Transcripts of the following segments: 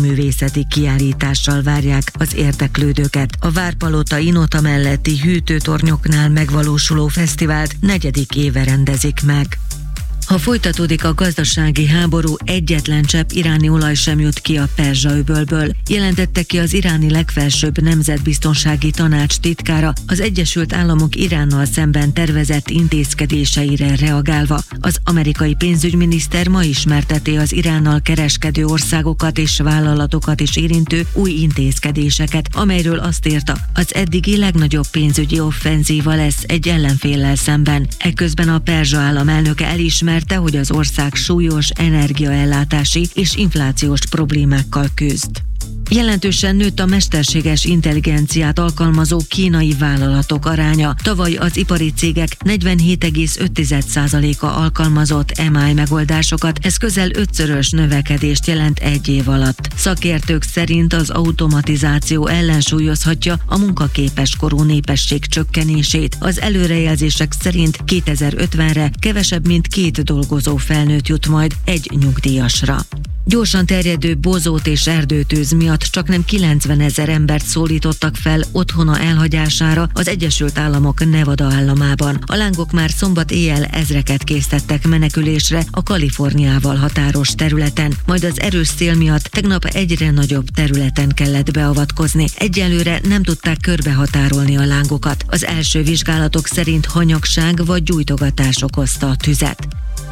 művészeti kiállítással várják az érdeklődőket. A Várpalota Inota melletti hűtőtornyoknál megvalósuló fesztivált 4. éve rendezik meg. Ha folytatódik a gazdasági háború, egyetlen csepp iráni olaj sem jut ki a Perzsa-öbölből, jelentette ki az iráni legfelsőbb nemzetbiztonsági tanács titkára az Egyesült Államok Iránnal szemben tervezett intézkedéseire reagálva. Az amerikai pénzügyminiszter ma ismerteti az Iránnal kereskedő országokat és vállalatokat is érintő új intézkedéseket, amelyről azt írta, az eddigi legnagyobb pénzügyi offenzíva lesz egy ellenféllel szemben. Eközben a Perzsa állam elnöke elismerte, hogy az ország súlyos energiaellátási és inflációs problémákkal küzd. Jelentősen nőtt a mesterséges intelligenciát alkalmazó kínai vállalatok aránya. Tavaly az ipari cégek 47,5%-a alkalmazott MI megoldásokat, ez közel 5-szörös növekedést jelent egy év alatt. Szakértők szerint az automatizáció ellensúlyozhatja a munkaképes korú népesség csökkenését. Az előrejelzések szerint 2050-re kevesebb mint 2 dolgozó felnőtt jut majd egy nyugdíjasra. Gyorsan terjedő bozót és erdőtűz miatt csaknem 90 000 embert szólítottak fel otthona elhagyására az Egyesült Államok Nevada államában. A lángok már szombat éjjel ezreket késztettek menekülésre a Kaliforniával határos területen, majd az erős szél miatt tegnap egyre nagyobb területen kellett beavatkozni. Egyelőre nem tudták körbehatárolni a lángokat. Az első vizsgálatok szerint hanyagság vagy gyújtogatás okozta a tüzet.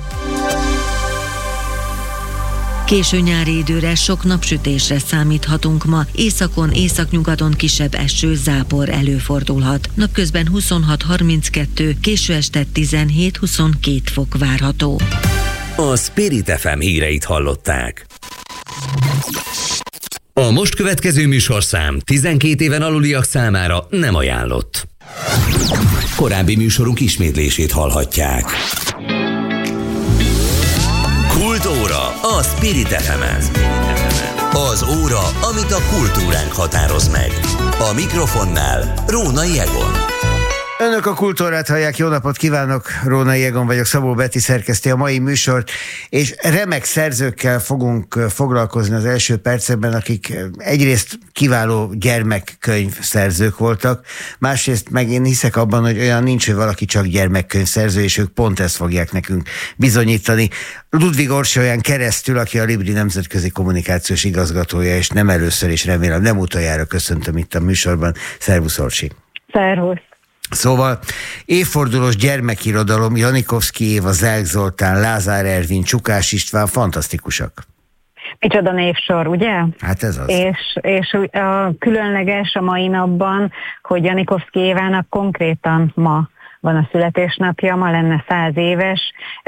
Késő nyári időre sok napsütésre számíthatunk ma. Északon, északnyugaton kisebb eső, zápor előfordulhat. Napközben 26-32, késő este 17-22 fok várható. A Spirit FM híreit hallották. A most következő műsorszám 12 éven aluliak számára nem ajánlott. Korábbi műsorunk ismétlését hallhatják. Kultúra a Spirit FM-en. Az óra, amit a kultúránk határoz meg. A mikrofonnál Rónai Egon. Önök a Kultúrát hallják, jó napot kívánok, Rónai Egon vagyok, Szabó Beti szerkeszti a mai műsort, és remek szerzőkkel fogunk foglalkozni az első percekben, akik egyrészt kiváló gyermekkönyvszerzők voltak, másrészt meg én hiszek abban, hogy olyan nincs, hogy valaki csak gyermekkönyvszerző, és ők pont ezt fogják nekünk bizonyítani. Ludvig Orsolyán keresztül, aki a Libri nemzetközi kommunikációs igazgatója, és nem először, és remélem nem utoljára köszöntöm itt a műsorban. Szervusz, Orsi! Szervusz! Szóval évfordulós gyermekirodalom, Janikovszky Éva, Zelk Zoltán, Lázár Ervin, Csukás István, fantasztikusak. Micsoda névsor, ugye? Hát ez az. És a különleges a mai napban, hogy Janikovszky Évának konkrétan ma van a születésnapja, ma lenne 100 éves.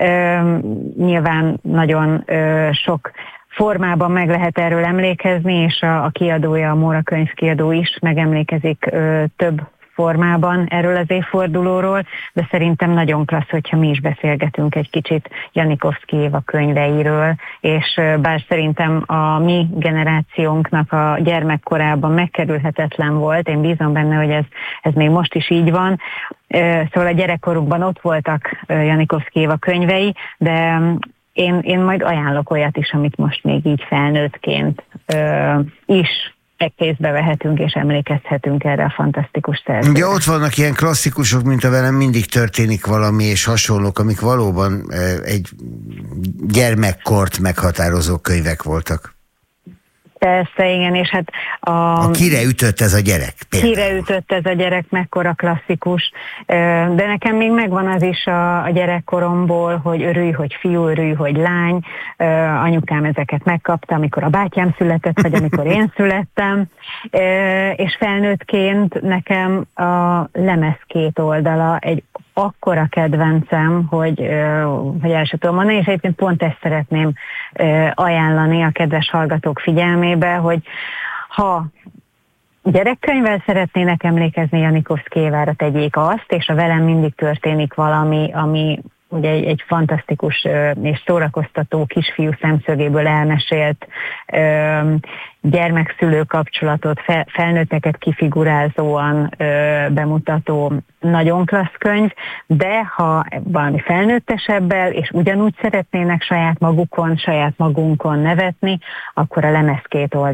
Nyilván nagyon sok formában meg lehet erről emlékezni, és a kiadója, a Móra könyvkiadó is megemlékezik több formában erről az évfordulóról, de szerintem nagyon klassz, hogyha mi is beszélgetünk egy kicsit Janikovszky Éva könyveiről, és bár szerintem a mi generációnknak a gyermekkorában megkerülhetetlen volt, én bízom benne, hogy ez még most is így van, szóval a gyerekkorunkban ott voltak Janikovszky Éva könyvei, de én majd ajánlok olyat is, amit most még így felnőttként is kézbe vehetünk és emlékezhetünk erre a fantasztikus szerzőre. Ugye ott vannak ilyen klasszikusok, mint a Velem mindig történik valami, és hasonlók, amik valóban egy gyermekkort meghatározó könyvek voltak. Persze, igen, és hát a Kire ütött ez a gyerek? Például. Kire ütött ez a gyerek, mekkora klasszikus, de nekem még megvan az is a gyerekkoromból, hogy örülj, hogy fiú, örülj, hogy lány, anyukám ezeket megkapta, amikor a bátyám született, vagy amikor én születtem, és felnőttként nekem a lemez két oldala egy akkora kedvencem, hogy el sem tudom mondani, és egyébként pont ezt szeretném ajánlani a kedves hallgatók figyelmébe, hogy ha gyerekkönyvvel szeretnének emlékezni Janikovszky Évára, tegyék azt, és a Velem mindig történik valami, ami ugye egy fantasztikus és szórakoztató kisfiú szemszögéből elmesélt gyermekszülő kapcsolatot, felnőtteket kifigurázóan bemutató nagyon klassz könyv, de ha valami felnőttesebbel, és ugyanúgy szeretnének saját magunkon nevetni, akkor a Lemez két oldal